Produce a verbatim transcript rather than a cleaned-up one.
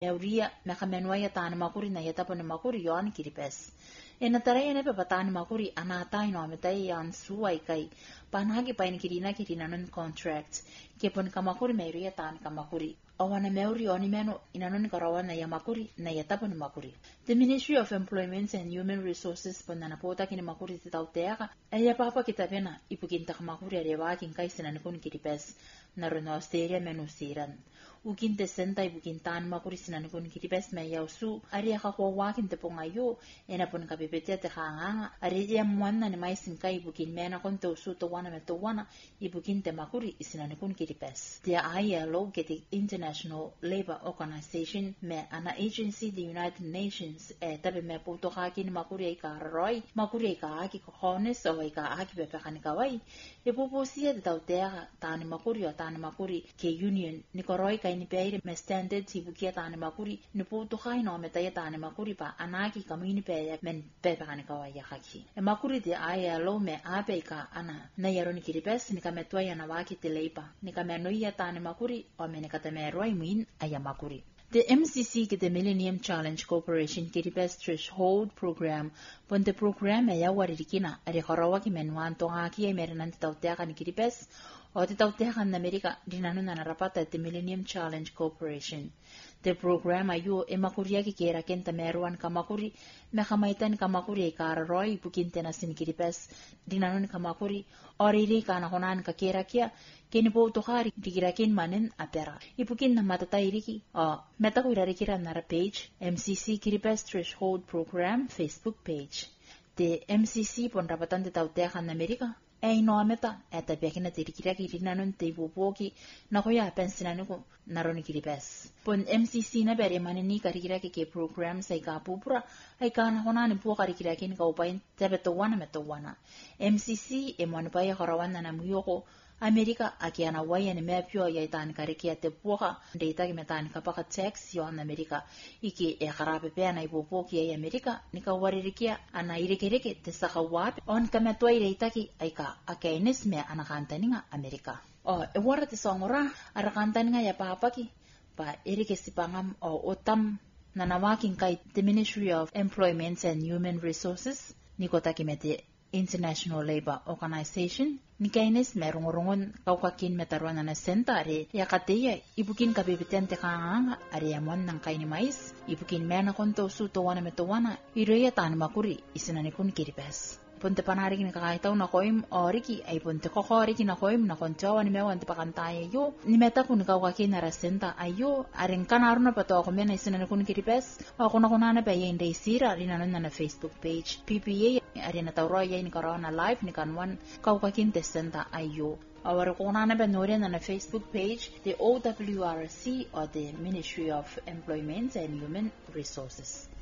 Euria mekamenwa ya tani makuri na yatapo ni makuri yon kiripes. Ena tarai ene pe patani makuri anatai no ametai yan suai kai panhagi pain kirina kirina non contract kepon kamakuri meiria tani kamakuri awana meuri oni meno inanon karawana ya makuri na yatapo ni makuri. The Ministry of Employment and Human Resources ponana pota kini makuri titauteka aya papa kitapena ipukinta kamakuri arewa kin kai sinanakun kiripes na rono Australia menu siran. Ukin te senta ibukin tan makuri sinanakun kiripes me yausu aria ka kwa wakin te pongayo ena pon kapipete te hanga aria mwana ni mai sinka ibukin mena kon te usu to wana me to wana ibukin te makuri sinanakun kiripes. The I L O get the International Labour Organization me ana agency the United Nations e tabe me puto hakin makuri ai ka roi makuri ai ka aki kohones o ai ka aki pepe kanikawai e pupusia te tautera tani makuri o tani makuri ke union ni koroi kai ni peire me standard tibukia tani makuri ni puto hai no me tai tani makuri pa anaki kamini pe men pepe kanikawai ya haki e makuri te I L O me ape ka ana na yaroni kiripes ni kametwa ya na waki te leipa ni kamenoia tani makuri o me ne katame roi min aya makuri. The M C C ke the Millennium Challenge Corporation ke Best Threshold Program pon the program ya waririkina ari harawa ki menwan tonga ki emerenan tautea ni kiripes o te tautea na Amerika dinano na narapata the Millennium Challenge Corporation. The program ayu e makuria ki kera kenta meruan kamakuri me kamaitan kamakuri e kararoi bukinte na sin kiripes dinano kamakuri oriri kana honan ka kera kia kini po tohari digirakin manen apera ipukin na matatairiki o metakuirarikira nara page M C C Kiripes Threshold Program Facebook page. The M C C pon rapatan te tautehan Amerika e no meta eta bekina tirikiraki rinanon te buboki na koya pensinanu naroni kiripes pon M C C na bere maneni karikiraki ke program sai ka pupura ai kana honani po karikirakin ka upain tebeto wana meto wana M C C e mon pai harawana na muyoko Amerika akiana waya ni mepio ya itani karikia te puha ndeita ki metani kapaka tax yo an Amerika iki e kharape pe na ipopoki ya Amerika nika waririkia ana irekereke te saka wapi on kametwa ireita ki aika akaines me ana kantaninga Amerika o e wara te songora ara kantaninga ya papaki pa erike sipangam o otam nanawakin kai the Ministry of Employment and Human Resources nikotaki mete International Labour Organization nikaines merungorongon kaukakin metaruana na senta are yakateya ibukin kabibitente kanga are yamon nang kaini mais ibukin mena konto su to wana metowana ireya tan makuri isinanikun kiripes ponte panari ni kakaitaw na koim oriki ay ponte kokori na koim na kontawa ni mewan te pakantaye yo ni meta kun kaukakin na rasenta ayo aren kanaruna pato ko mena isinanikun kiripes ako na kunana pa yende sira rinanon na Facebook page P P A arena tauroya ni corona live ni kanwan kaukakin te senta ayo our konana ba noren na Facebook page the O W R C or the Ministry of Employment and Human Resources.